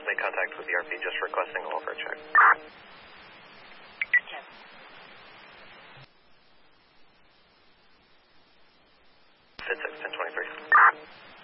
make contact with the RP just requesting a welfare check. Fit 6, 1023.